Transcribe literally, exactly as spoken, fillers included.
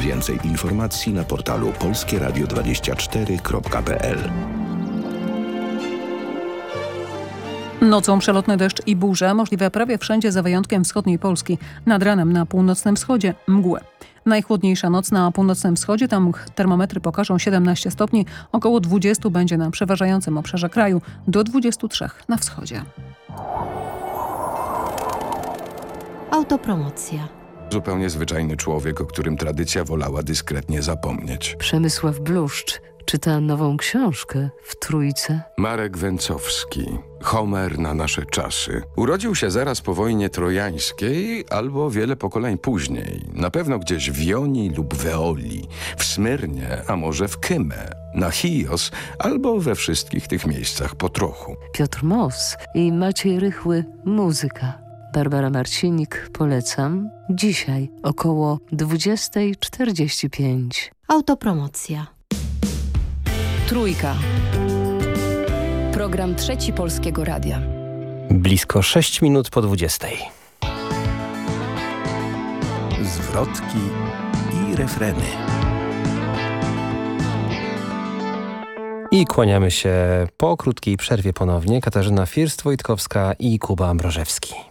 Więcej informacji na portalu polskie radio dwadzieścia cztery kropka p l. Nocą przelotny deszcz i burze możliwe prawie wszędzie za wyjątkiem wschodniej Polski. Nad ranem na północnym wschodzie mgłę. Najchłodniejsza noc na północnym wschodzie, tam termometry pokażą siedemnaście stopni, około dwadzieścia będzie na przeważającym obszarze kraju, do dwudziestu trzech na wschodzie. Autopromocja. Zupełnie zwyczajny człowiek, o którym tradycja wolała dyskretnie zapomnieć. Przemysław Bluszcz czyta nową książkę w Trójce. Marek Węcowski. Homer na nasze czasy. Urodził się zaraz po wojnie trojańskiej albo wiele pokoleń później. Na pewno gdzieś w Jonii lub Weoli, w Smyrnie, a może w Kymę, na Chios albo we wszystkich tych miejscach po trochu. Piotr Moss i Maciej Rychły. Muzyka. Barbara Marcinik. Polecam. Dzisiaj około dwudziesta czterdzieści pięć. Autopromocja. Trójka. Program Trzeci Polskiego Radia. Blisko sześć minut po dwudziestej. Zwrotki i refreny. I kłaniamy się po krótkiej przerwie ponownie. Katarzyna First-Wojtkowska i Kuba Ambrożewski.